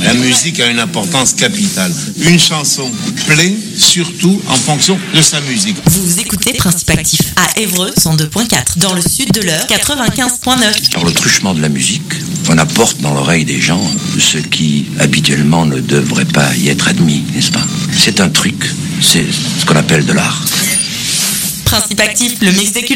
La musique a une importance capitale. Une chanson plaît surtout en fonction de sa musique. Vous écoutez Principe Actif à Évreux 102.4, dans le sud de l'heure 95.9. Par le truchement de la musique, on apporte dans l'oreille des gens ce qui habituellement ne devrait pas y être admis, n'est-ce pas? C'est un truc, c'est ce qu'on appelle de l'art. Principe Actif, le mix des cultures.